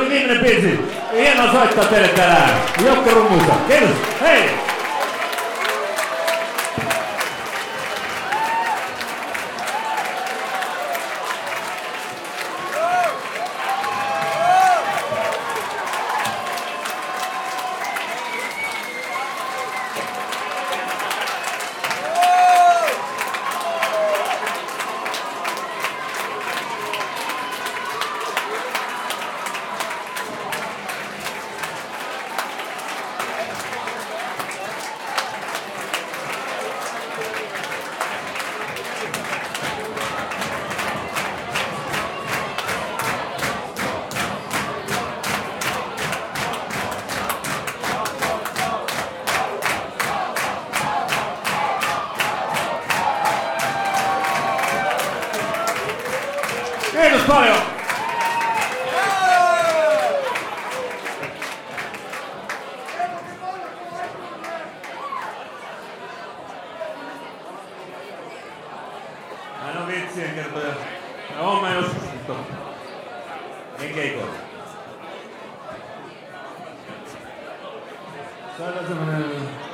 oli viimeinen biisi. Hienoa soittaa teille tänään. Jokka rummuissa. Kiitos. Hei! Kiitos paljon! Mä en oo vitsien kertoja. Oon mä joskus, mutta en keikoilla. Saadaan semmonen